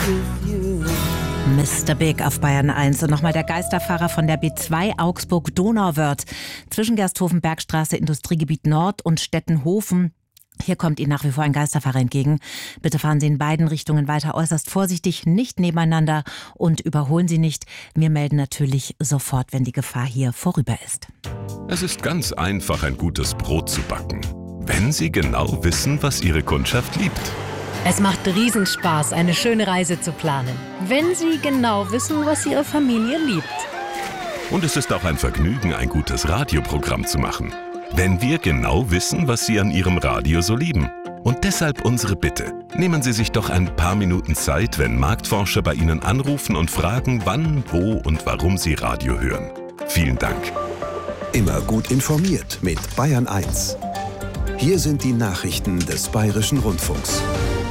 Mr. Big auf Bayern 1 und nochmal der Geisterfahrer von der B2 Augsburg-Donauwörth zwischen Gersthofen-Bergstraße, Industriegebiet Nord und Stettenhofen. Hier kommt Ihnen nach wie vor ein Geisterfahrer entgegen. Bitte fahren Sie in beiden Richtungen weiter äußerst vorsichtig, nicht nebeneinander und überholen Sie nicht. Wir melden natürlich sofort, wenn die Gefahr hier vorüber ist. Es ist ganz einfach, ein gutes Brot zu backen, wenn Sie genau wissen, was Ihre Kundschaft liebt. Es macht Riesenspaß, eine schöne Reise zu planen, wenn Sie genau wissen, was Ihre Familie liebt. Und es ist auch ein Vergnügen, ein gutes Radioprogramm zu machen, wenn wir genau wissen, was Sie an Ihrem Radio so lieben. Und deshalb unsere Bitte. Nehmen Sie sich doch ein paar Minuten Zeit, wenn Marktforscher bei Ihnen anrufen und fragen, wann, wo und warum Sie Radio hören. Vielen Dank. Immer gut informiert mit Bayern 1. Hier sind die Nachrichten des Bayerischen Rundfunks.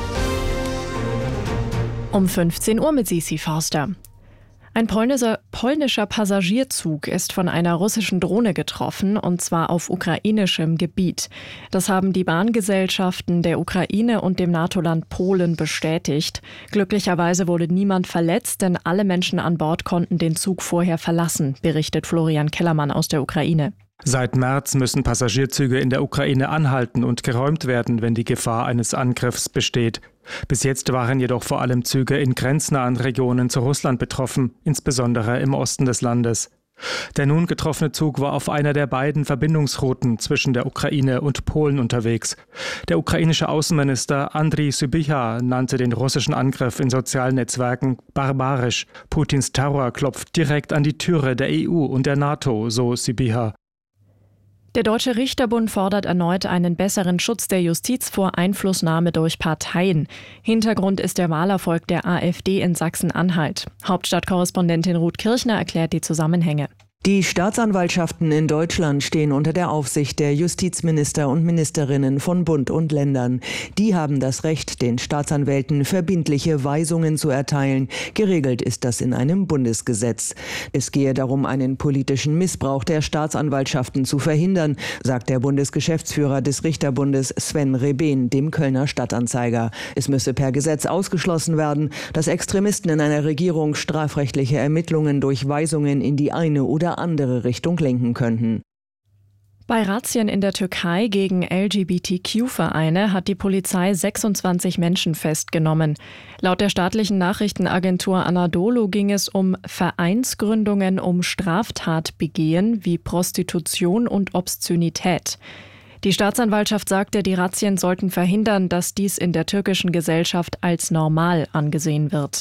Um 15 Uhr mit Sisi Forster. Ein polnischer Passagierzug ist von einer russischen Drohne getroffen, und zwar auf ukrainischem Gebiet. Das haben die Bahngesellschaften der Ukraine und dem NATO-Land Polen bestätigt. Glücklicherweise wurde niemand verletzt, denn alle Menschen an Bord konnten den Zug vorher verlassen, berichtet Florian Kellermann aus der Ukraine. Seit März müssen Passagierzüge in der Ukraine anhalten und geräumt werden, wenn die Gefahr eines Angriffs besteht. Bis jetzt waren jedoch vor allem Züge in grenznahen Regionen zu Russland betroffen, insbesondere im Osten des Landes. Der nun getroffene Zug war auf einer der beiden Verbindungsrouten zwischen der Ukraine und Polen unterwegs. Der ukrainische Außenminister Andriy Sybiha nannte den russischen Angriff in sozialen Netzwerken barbarisch. Putins Terror klopft direkt an die Türe der EU und der NATO, so Sybiha. Der Deutsche Richterbund fordert erneut einen besseren Schutz der Justiz vor Einflussnahme durch Parteien. Hintergrund ist der Wahlerfolg der AfD in Sachsen-Anhalt. Hauptstadtkorrespondentin Ruth Kirchner erklärt die Zusammenhänge. Die Staatsanwaltschaften in Deutschland stehen unter der Aufsicht der Justizminister und Ministerinnen von Bund und Ländern. Die haben das Recht, den Staatsanwälten verbindliche Weisungen zu erteilen. Geregelt ist das in einem Bundesgesetz. Es gehe darum, einen politischen Missbrauch der Staatsanwaltschaften zu verhindern, sagt der Bundesgeschäftsführer des Richterbundes Sven Rebehn dem Kölner Stadtanzeiger. Es müsse per Gesetz ausgeschlossen werden, dass Extremisten in einer Regierung strafrechtliche Ermittlungen durch Weisungen in die eine oder andere Richtung lenken könnten. Bei Razzien in der Türkei gegen LGBTQ-Vereine hat die Polizei 26 Menschen festgenommen. Laut der staatlichen Nachrichtenagentur Anadolu ging es um Vereinsgründungen um Straftatbegehen wie Prostitution und Obszönität. Die Staatsanwaltschaft sagte, die Razzien sollten verhindern, dass dies in der türkischen Gesellschaft als normal angesehen wird.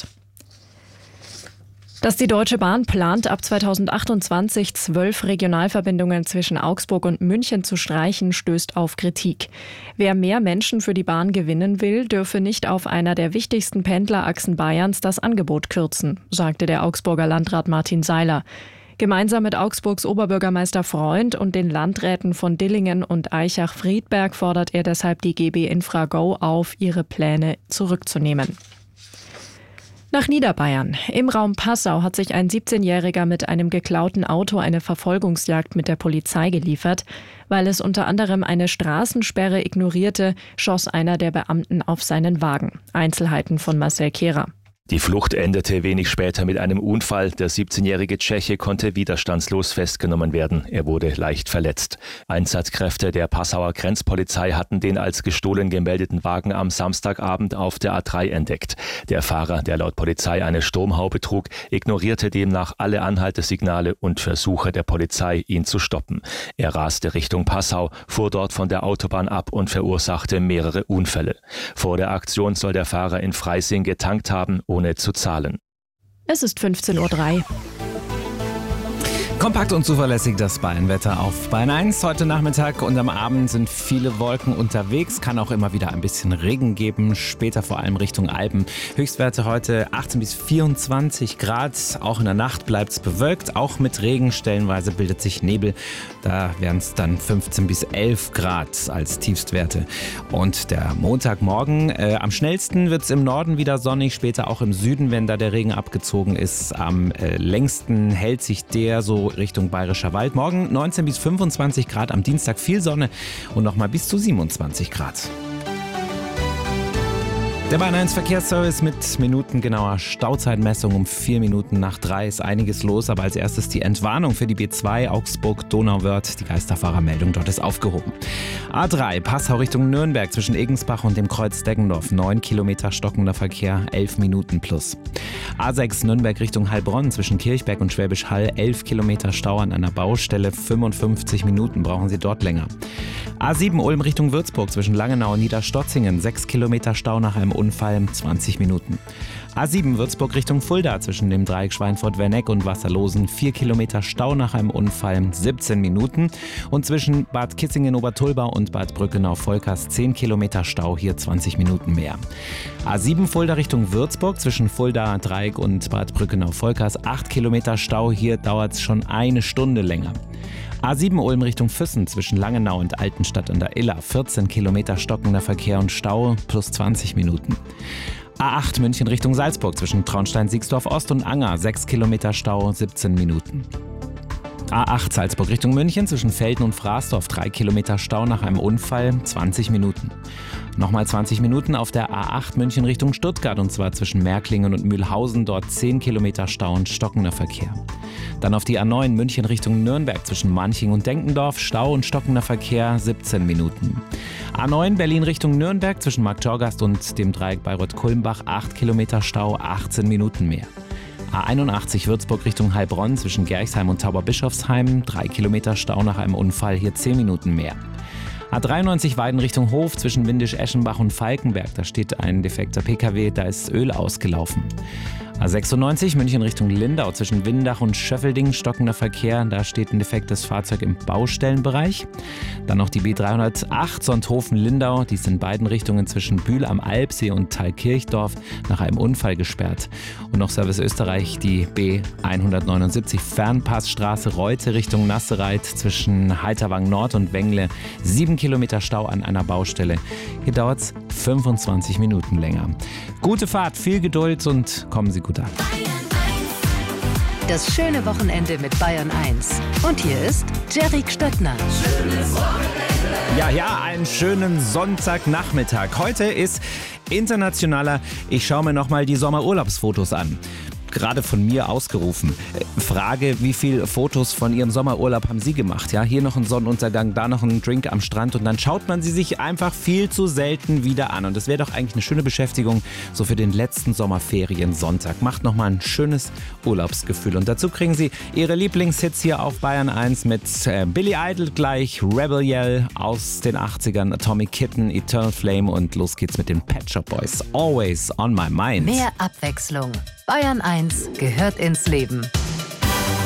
Dass die Deutsche Bahn plant, ab 2028 12 Regionalverbindungen zwischen Augsburg und München zu streichen, stößt auf Kritik. Wer mehr Menschen für die Bahn gewinnen will, dürfe nicht auf einer der wichtigsten Pendlerachsen Bayerns das Angebot kürzen, sagte der Augsburger Landrat Martin Seiler. Gemeinsam mit Augsburgs Oberbürgermeister Freund und den Landräten von Dillingen und Aichach-Friedberg fordert er deshalb die GB Infra-Go auf, ihre Pläne zurückzunehmen. Nach Niederbayern. Im Raum Passau hat sich ein 17-Jähriger mit einem geklauten Auto eine Verfolgungsjagd mit der Polizei geliefert. Weil es unter anderem eine Straßensperre ignorierte, schoss einer der Beamten auf seinen Wagen. Einzelheiten von Marcel Kehrer. Die Flucht endete wenig später mit einem Unfall. Der 17-jährige Tscheche konnte widerstandslos festgenommen werden. Er wurde leicht verletzt. Einsatzkräfte der Passauer Grenzpolizei hatten den als gestohlen gemeldeten Wagen am Samstagabend auf der A3 entdeckt. Der Fahrer, der laut Polizei eine Sturmhaube trug, ignorierte demnach alle Anhaltesignale und Versuche der Polizei, ihn zu stoppen. Er raste Richtung Passau, fuhr dort von der Autobahn ab und verursachte mehrere Unfälle. Vor der Aktion soll der Fahrer in Freising getankt haben, ohne zu zahlen. Es ist 15:03 Uhr. Kompakt und zuverlässig das Bayern-Wetter auf Bayern 1. Heute Nachmittag und am Abend sind viele Wolken unterwegs. Kann auch immer wieder ein bisschen Regen geben. Später vor allem Richtung Alpen. Höchstwerte heute 18 bis 24 Grad. Auch in der Nacht bleibt es bewölkt. Auch mit Regen. Stellenweise bildet sich Nebel. Da wären es dann 15 bis 11 Grad als Tiefstwerte. Und der Montagmorgen. Am schnellsten wird es im Norden wieder sonnig. Später auch im Süden, wenn da der Regen abgezogen ist. Am längsten hält sich der so Richtung Bayerischer Wald. Morgen 19 bis 25 Grad, am Dienstag viel Sonne und nochmal bis zu 27 Grad. Der Bayern 1 Verkehrsservice mit minutengenauer Stauzeitmessung. Um 4 Minuten nach 3 ist einiges los, aber als erstes die Entwarnung für die B2 Augsburg-Donauwörth. Die Geisterfahrermeldung dort ist aufgehoben. A3 Passau Richtung Nürnberg zwischen Egensbach und dem Kreuz Deggendorf. 9 Kilometer stockender Verkehr, 11 Minuten plus. A6 Nürnberg Richtung Heilbronn zwischen Kirchberg und Schwäbisch Hall. 11 Kilometer Stau an einer Baustelle, 55 Minuten brauchen Sie dort länger. A7 Ulm Richtung Würzburg zwischen Langenau und Niederstotzingen. 6 Kilometer Stau nach einem Unfall, 20 Minuten. A7 Würzburg Richtung Fulda zwischen dem Dreieck Schweinfurt-Werneck und Wasserlosen. 4 Kilometer Stau nach einem Unfall, 17 Minuten. Und zwischen Bad Kitzingen-Obertulbau und Bad Brückenau-Volkers 10 Kilometer Stau, hier 20 Minuten mehr. A7 Fulda Richtung Würzburg zwischen Fulda, Dreieck und Bad Brückenau-Volkers 8 Kilometer Stau, hier dauert es schon eine Stunde länger. A7 Ulm Richtung Füssen zwischen Langenau und Altenstadt an der Iller. 14 Kilometer stockender Verkehr und Stau plus 20 Minuten. A8 München Richtung Salzburg zwischen Traunstein-Siegsdorf Ost und Anger. 6 Kilometer Stau, 17 Minuten. A8 Salzburg Richtung München zwischen Velden und Fraßdorf. 3 Kilometer Stau nach einem Unfall, 20 Minuten. Nochmal 20 Minuten auf der A8 München Richtung Stuttgart, und zwar zwischen Märklingen und Mühlhausen. Dort 10 Kilometer Stau und stockender Verkehr. Dann auf die A9 München Richtung Nürnberg zwischen Manching und Denkendorf. Stau und stockender Verkehr, 17 Minuten. A9 Berlin Richtung Nürnberg zwischen Marktschorgast und dem Dreieck Bayreuth-Kulmbach. 8 Kilometer Stau, 18 Minuten mehr. A81 Würzburg Richtung Heilbronn zwischen Gerchsheim und Tauberbischofsheim. 3 Kilometer Stau nach einem Unfall, hier 10 Minuten mehr. A93 Weiden Richtung Hof zwischen Windisch-Eschenbach und Falkenberg. Da steht ein defekter PKW, da ist Öl ausgelaufen. A96 München Richtung Lindau zwischen Windach und Schöffelding, stockender Verkehr. Da steht ein defektes Fahrzeug im Baustellenbereich. Dann noch die B308 Sonthofen-Lindau. Die ist in beiden Richtungen zwischen Bühl am Alpsee und Thalkirchdorf nach einem Unfall gesperrt. Und noch Service Österreich, die B179 Fernpassstraße Reute Richtung Nassereit zwischen Heiterwang Nord und Wengle. 7 Kilometer Stau an einer Baustelle. Hier dauert es 25 Minuten länger. Gute Fahrt, viel Geduld und kommen Sie gut an. Das schöne Wochenende mit Bayern 1. Und hier ist Jerry Stöttner. Ja, einen schönen Sonntagnachmittag. Heute ist internationaler, ich schaue mir nochmal die Sommerurlaubsfotos an. Gerade von mir ausgerufen. Frage, wie viele Fotos von Ihrem Sommerurlaub haben Sie gemacht? Ja, hier noch ein Sonnenuntergang, da noch ein Drink am Strand und dann schaut man sie sich einfach viel zu selten wieder an. Und das wäre doch eigentlich eine schöne Beschäftigung so für den letzten Sommerferien-Sonntag. Macht nochmal ein schönes Urlaubsgefühl. Und dazu kriegen Sie Ihre Lieblingshits hier auf Bayern 1 mit Billy Idol gleich, Rebel Yell aus den 80ern, Atomic Kitten, Eternal Flame und los geht's mit den Pet Shop Boys. Always on my mind. Mehr Abwechslung. Bayern 1 gehört ins Leben.